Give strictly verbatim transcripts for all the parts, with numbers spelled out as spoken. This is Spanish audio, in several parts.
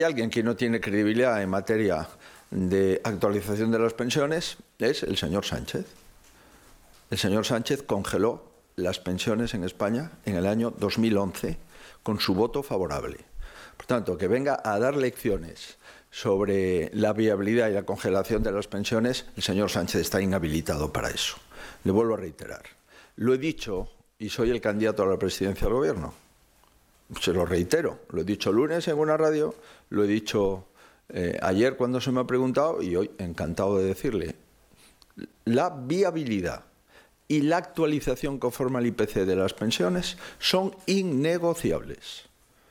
alguien que no tiene credibilidad en materia de actualización de las pensiones es el señor Sánchez. El señor Sánchez congeló las pensiones en España en el año dos mil once con su voto favorable. Por tanto, que venga a dar lecciones sobre la viabilidad y la congelación de las pensiones, el señor Sánchez está inhabilitado para eso. Le vuelvo a reiterar. Lo he dicho y soy el candidato a la presidencia del Gobierno. Se lo reitero. Lo he dicho el lunes en una radio, lo he dicho eh, ayer cuando se me ha preguntado y hoy encantado de decirle. La viabilidad y la actualización conforme al I P C de las pensiones son innegociables.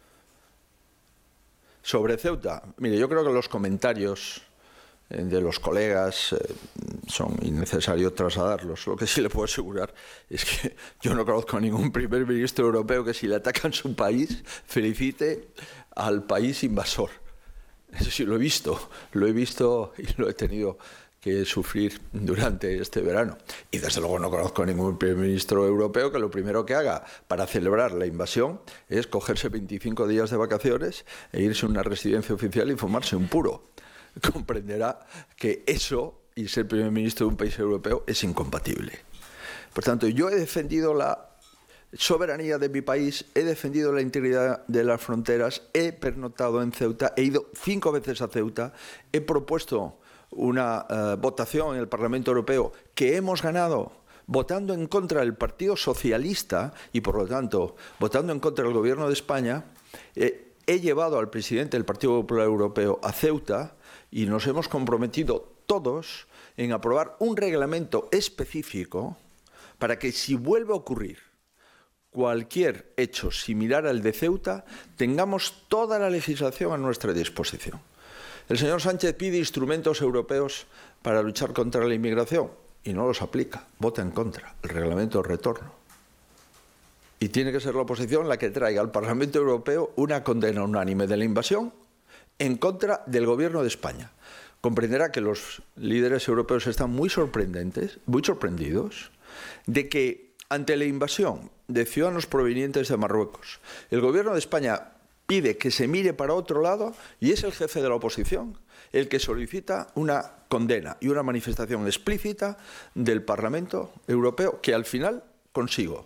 Sobre Ceuta, mire, yo creo que los comentarios eh, de los colegas eh, son innecesarios trasladarlos. Lo que sí le puedo asegurar es que yo no conozco a ningún primer ministro europeo que si le atacan su país felicite al país invasor. Eso sí lo he visto, lo he visto y lo he tenido que sufrir durante este verano. Y desde luego no conozco a ningún primer ministro europeo que lo primero que haga para celebrar la invasión es cogerse veinticinco días de vacaciones e irse a una residencia oficial y fumarse un puro. Comprenderá que eso y ser primer ministro de un país europeo es incompatible. Por tanto, yo he defendido la soberanía de mi país, he defendido la integridad de las fronteras, he pernoctado en Ceuta, he ido cinco veces a Ceuta, he propuesto una uh, votación en el Parlamento Europeo que hemos ganado votando en contra del Partido Socialista y, por lo tanto, votando en contra del Gobierno de España. Eh, he llevado al presidente del Partido Popular Europeo a Ceuta y nos hemos comprometido todos en aprobar un reglamento específico para que, si vuelve a ocurrir cualquier hecho similar al de Ceuta, tengamos toda la legislación a nuestra disposición. El señor Sánchez pide instrumentos europeos para luchar contra la inmigración y no los aplica, vota en contra, el reglamento de retorno. Y tiene que ser la oposición la que traiga al Parlamento Europeo una condena unánime de la invasión en contra del Gobierno de España. Comprenderá que los líderes europeos están muy sorprendentes, muy sorprendidos de que ante la invasión de ciudadanos provenientes de Marruecos, el Gobierno de España pide que se mire para otro lado y es el jefe de la oposición el que solicita una condena y una manifestación explícita del Parlamento Europeo que al final consigo.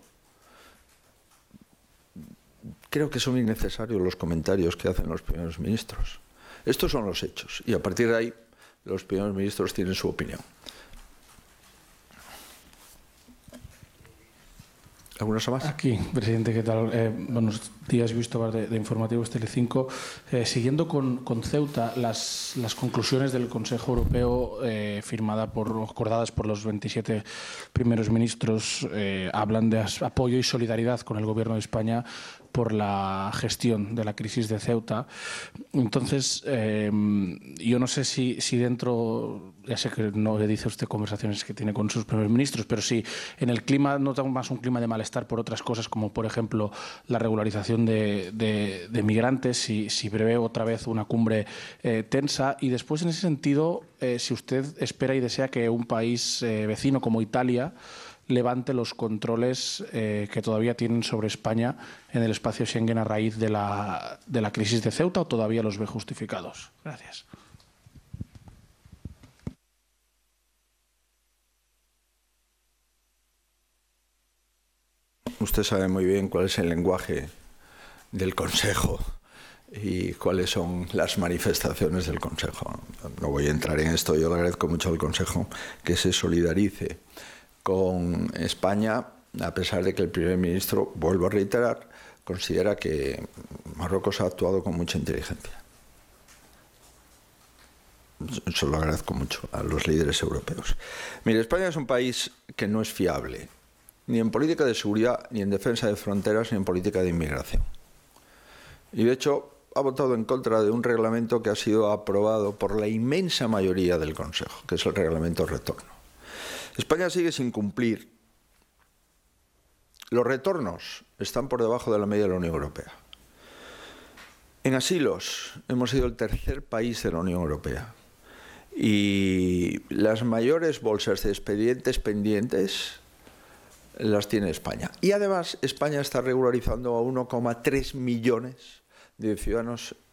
Creo que son innecesarios los comentarios que hacen los primeros ministros. Estos son los hechos y a partir de ahí los primeros ministros tienen su opinión. ¿Alguna cosa más? Aquí, presidente, ¿qué tal? Eh, buenos días, visto de, de Informativos Telecinco. Eh, siguiendo con, con Ceuta, las, las conclusiones del Consejo Europeo eh, firmada por, acordadas por los veintisiete primeros ministros eh, hablan de apoyo y solidaridad con el Gobierno de España por la gestión de la crisis de Ceuta. Entonces, eh, yo no sé si, si dentro, ya sé que no le dice usted conversaciones que tiene con sus primeros ministros, pero si en el clima notamos más un clima de malestar por otras cosas, como por ejemplo la regularización de, de, de migrantes, si, si prevé otra vez una cumbre eh, tensa. Y después, en ese sentido, eh, si usted espera y desea que un país eh, vecino como Italia levante los controles eh, que todavía tienen sobre España en el espacio Schengen a raíz de la, de la crisis de Ceuta, o todavía los ve justificados. Gracias. Usted sabe muy bien cuál es el lenguaje del Consejo y cuáles son las manifestaciones del Consejo. No voy a entrar en esto, yo le agradezco mucho al Consejo que se solidarice con España, a pesar de que el primer ministro, vuelvo a reiterar, considera que Marruecos ha actuado con mucha inteligencia. Eso lo agradezco mucho a los líderes europeos. Mire, España es un país que no es fiable, ni en política de seguridad, ni en defensa de fronteras, ni en política de inmigración. Y de hecho, ha votado en contra de un reglamento que ha sido aprobado por la inmensa mayoría del Consejo, que es el reglamento de retorno. España sigue sin cumplir. Los retornos están por debajo de la media de la Unión Europea. En asilos hemos sido el tercer país de la Unión Europea. Y las mayores bolsas de expedientes pendientes las tiene España. Y además España está regularizando a uno coma tres millones de ciudadanos